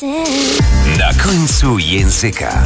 Na końcu języka.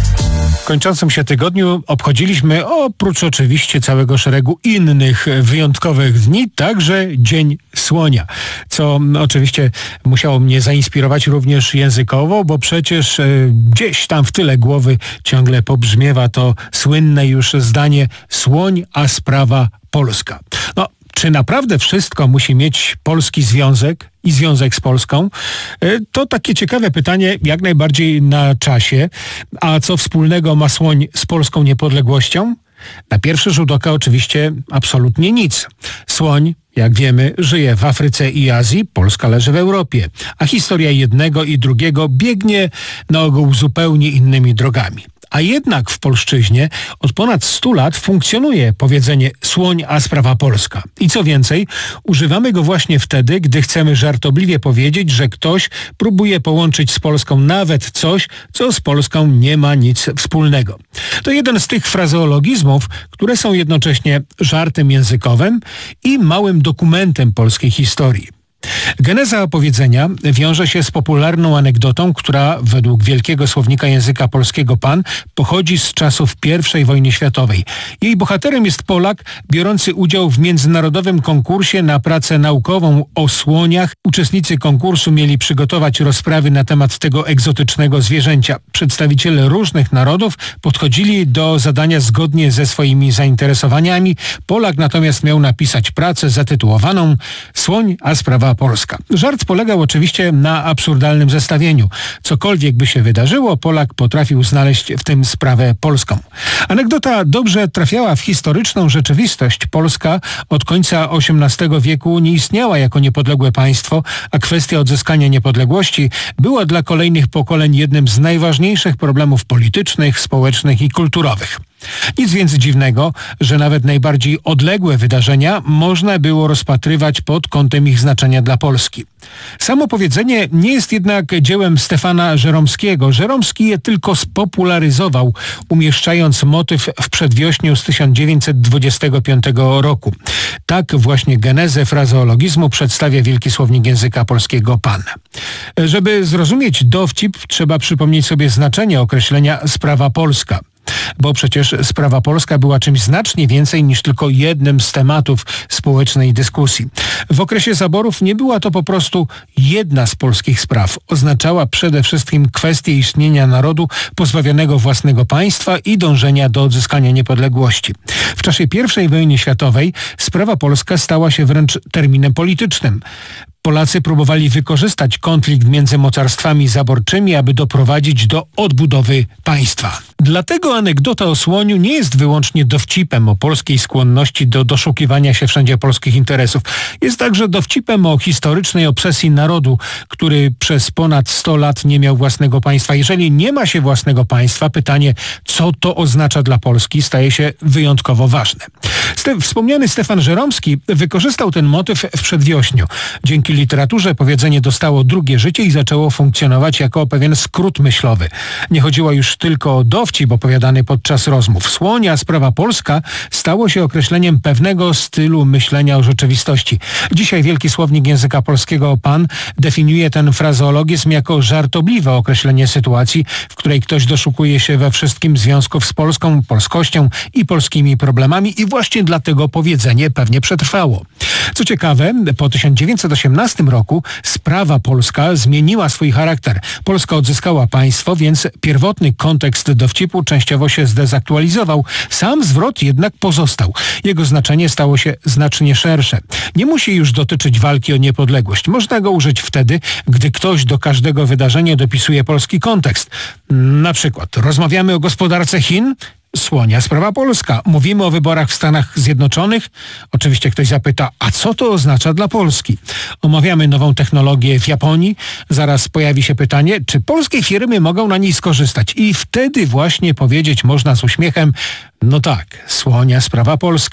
W kończącym się tygodniu obchodziliśmy, oprócz oczywiście całego szeregu innych wyjątkowych dni, także Dzień Słonia, co oczywiście musiało mnie zainspirować również językowo, bo przecież gdzieś tam w tyle głowy ciągle pobrzmiewa to słynne już zdanie: słoń, a sprawa polska. Czy naprawdę wszystko musi mieć polski związek i związek z Polską? To takie ciekawe pytanie, jak najbardziej na czasie. A co wspólnego ma słoń z polską niepodległością? Na pierwszy rzut oka oczywiście absolutnie nic. Słoń, jak wiemy, żyje w Afryce i Azji, Polska leży w Europie, a historia jednego i drugiego biegnie na ogół zupełnie innymi drogami. A jednak w polszczyźnie od ponad 100 lat funkcjonuje powiedzenie słoń, a sprawa polska. I co więcej, używamy go właśnie wtedy, gdy chcemy żartobliwie powiedzieć, że ktoś próbuje połączyć z Polską nawet coś, co z Polską nie ma nic wspólnego. To jeden z tych frazeologizmów, które są jednocześnie żartem językowym i małym dokumentem polskiej historii. Geneza opowiedzenia wiąże się z popularną anegdotą, która według Wielkiego Słownika Języka Polskiego PAN pochodzi z czasów I wojny światowej. Jej bohaterem jest Polak biorący udział w międzynarodowym konkursie na pracę naukową o słoniach. Uczestnicy konkursu mieli przygotować rozprawy na temat tego egzotycznego zwierzęcia. Przedstawiciele różnych narodów podchodzili do zadania zgodnie ze swoimi zainteresowaniami. Polak natomiast miał napisać pracę zatytułowaną „Słoń, a sprawa polska”. Żart polegał oczywiście na absurdalnym zestawieniu. Cokolwiek by się wydarzyło, Polak potrafił znaleźć w tym sprawę polską. Anegdota dobrze trafiała w historyczną rzeczywistość. Polska od końca XVIII wieku nie istniała jako niepodległe państwo, a kwestia odzyskania niepodległości była dla kolejnych pokoleń jednym z najważniejszych problemów politycznych, społecznych i kulturowych. Nic więc dziwnego, że nawet najbardziej odległe wydarzenia można było rozpatrywać pod kątem ich znaczenia dla Polski. Samo powiedzenie nie jest jednak dziełem Stefana Żeromskiego. Żeromski je tylko spopularyzował, umieszczając motyw w przedwiośniu z 1925 roku. Tak właśnie genezę frazeologizmu przedstawia Wielki Słownik Języka Polskiego PAN. Żeby zrozumieć dowcip, trzeba przypomnieć sobie znaczenie określenia sprawa polska. Bo przecież sprawa polska była czymś znacznie więcej niż tylko jednym z tematów społecznej dyskusji. W okresie zaborów nie była to po prostu jedna z polskich spraw. Oznaczała przede wszystkim kwestię istnienia narodu pozbawionego własnego państwa i dążenia do odzyskania niepodległości. W czasie I wojny światowej sprawa polska stała się wręcz terminem politycznym. Polacy próbowali wykorzystać konflikt między mocarstwami zaborczymi, aby doprowadzić do odbudowy państwa. Dlatego anegdota o słoniu nie jest wyłącznie dowcipem o polskiej skłonności do doszukiwania się wszędzie polskich interesów. Jest także dowcipem o historycznej obsesji narodu, który przez ponad 100 lat nie miał własnego państwa. Jeżeli nie ma się własnego państwa, pytanie, co to oznacza dla Polski, staje się wyjątkowo ważne. Wspomniany Stefan Żeromski wykorzystał ten motyw w przedwiośniu. Dzięki literaturze powiedzenie dostało drugie życie i zaczęło funkcjonować jako pewien skrót myślowy. Nie chodziło już tylko o dowcip opowiadany podczas rozmów. Słoń, a sprawa polska stało się określeniem pewnego stylu myślenia o rzeczywistości. Dzisiaj Wielki Słownik Języka Polskiego PAN definiuje ten frazeologizm jako żartobliwe określenie sytuacji, w której ktoś doszukuje się we wszystkim związków z Polską, polskością i polskimi problemami i właśnie dlatego powiedzenie pewnie przetrwało. Co ciekawe, po 1918 roku sprawa polska zmieniła swój charakter. Polska odzyskała państwo, więc pierwotny kontekst dowcipu częściowo się zdezaktualizował. Sam zwrot jednak pozostał. Jego znaczenie stało się znacznie szersze. Nie musi już dotyczyć walki o niepodległość. Można go użyć wtedy, gdy ktoś do każdego wydarzenia dopisuje polski kontekst. Na przykład rozmawiamy o gospodarce Chin. Słonia, sprawa polska. Mówimy o wyborach w Stanach Zjednoczonych. Oczywiście ktoś zapyta, a co to oznacza dla Polski? Omawiamy nową technologię w Japonii. Zaraz pojawi się pytanie, czy polskie firmy mogą na niej skorzystać? I wtedy właśnie powiedzieć można z uśmiechem, no tak, słonia, sprawa polska.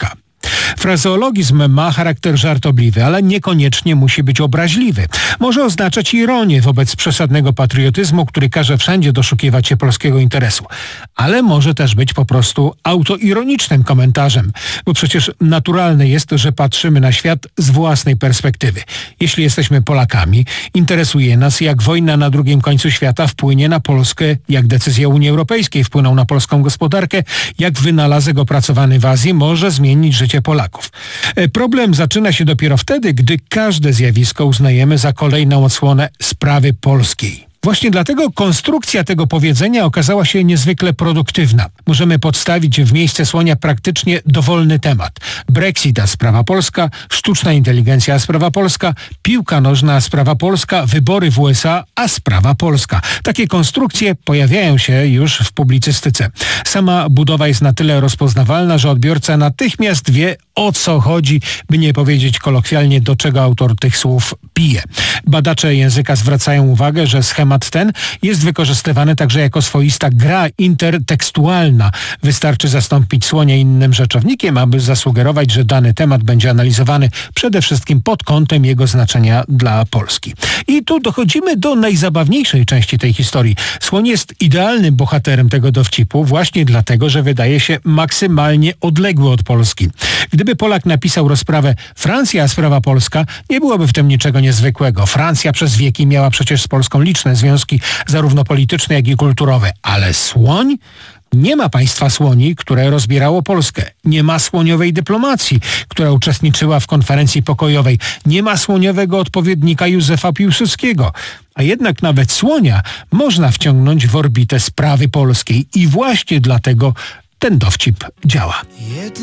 Frazeologizm ma charakter żartobliwy, ale niekoniecznie musi być obraźliwy. Może oznaczać ironię wobec przesadnego patriotyzmu, który każe wszędzie doszukiwać się polskiego interesu. Ale może też być po prostu autoironicznym komentarzem, bo przecież naturalne jest, że patrzymy na świat z własnej perspektywy. Jeśli jesteśmy Polakami, interesuje nas, jak wojna na drugim końcu świata wpłynie na Polskę, jak decyzje Unii Europejskiej wpłyną na polską gospodarkę, jak wynalazek opracowany w Azji może zmienić życie Polaków. Problem zaczyna się dopiero wtedy, gdy każde zjawisko uznajemy za kolejną odsłonę sprawy polskiej. Właśnie dlatego konstrukcja tego powiedzenia okazała się niezwykle produktywna. Możemy podstawić w miejsce słonia praktycznie dowolny temat. Brexit a sprawa polska, sztuczna inteligencja a sprawa polska, piłka nożna a sprawa polska, wybory w USA a sprawa polska. Takie konstrukcje pojawiają się już w publicystyce. Sama budowa jest na tyle rozpoznawalna, że odbiorca natychmiast wie, o co chodzi, by nie powiedzieć kolokwialnie, do czego autor tych słów pije. Badacze języka zwracają uwagę, że schemat ten jest wykorzystywany także jako swoista gra intertekstualna. Wystarczy zastąpić słonia innym rzeczownikiem, aby zasugerować, że dany temat będzie analizowany przede wszystkim pod kątem jego znaczenia dla Polski. I tu dochodzimy do najzabawniejszej części tej historii. Słoń jest idealnym bohaterem tego dowcipu właśnie dlatego, że wydaje się maksymalnie odległy od Polski. Gdyby Polak napisał rozprawę Francja a sprawa polska, nie byłoby w tym niczego niezwykłego. Francja przez wieki miała przecież z Polską liczne związki, zarówno polityczne, jak i kulturowe. Ale słoń? Nie ma państwa słoni, które rozbierało Polskę. Nie ma słoniowej dyplomacji, która uczestniczyła w konferencji pokojowej. Nie ma słoniowego odpowiednika Józefa Piłsudskiego. A jednak nawet słonia można wciągnąć w orbitę sprawy polskiej. I właśnie dlatego ten dowcip działa.